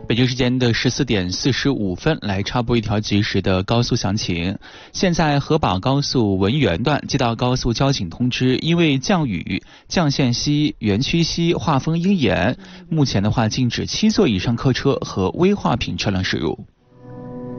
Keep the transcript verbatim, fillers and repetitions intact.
北京时间的十四点四十五分，来插播一条即时的高速详情。现在河宝高速文源段接到高速交警通知，因为降雨，绛县西、园区西划分应严，目前的话禁止七座以上客车和危化品车辆驶入。